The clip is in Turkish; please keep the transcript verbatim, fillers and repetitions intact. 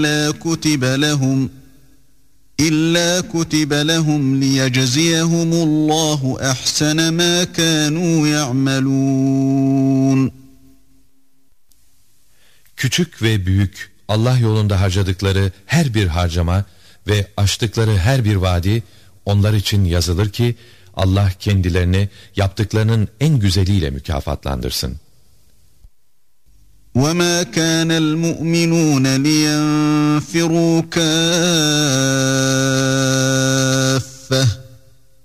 إلا كتب لهم إلا كتب لهم ليجزيهم الله أحسن ما كانوا يعملون. Küçük ve büyük Allah yolunda harcadıkları her bir harcama ve aştıkları her bir vadi onlar için yazılır ki Allah kendilerini yaptıklarının en güzeliyle mükafatlandırsın. وَمَا كَانَ الْمُؤْمِنُونَ لِيَنْفِرُوا كَافَّةً